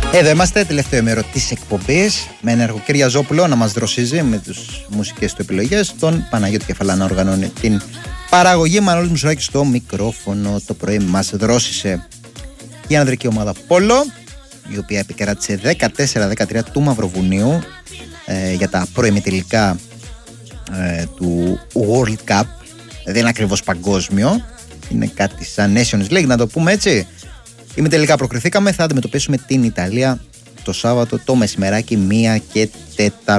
Εδώ είμαστε, τελευταίο μέρο της εκπομπής, με Νέαρχο Κυριαζόπουλο να μας δροσίζει με τις μουσικές του επιλογές, τον Παναγιώτη Κεφαλά να οργανώνει την παραγωγή, Μανώλης Μουσουράκης στο μικρόφωνο. Το πρωί μας δρόσησε η ανδρική ομάδα Πόλο, η οποία επικράτησε 14-13 του Μαυροβουνίου για τα προημιτελικά του World Cup. Δεν είναι ακριβώς παγκόσμιο, είναι κάτι σαν Nations League, να το πούμε έτσι. Ημιτελικά προκριθήκαμε, θα αντιμετωπίσουμε την Ιταλία το Σάββατο το μεσημεράκι 1 και 4.